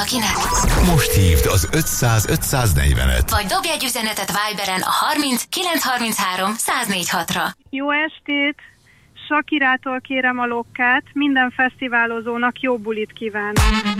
Akinek? Most hívd az 500-540-et. Vagy dobj egy üzenetet Viberen a 30 933 104-6-ra. Jó estét! Sakirától kérem a lokkát, minden fesztiválozónak jó bulit kívánok.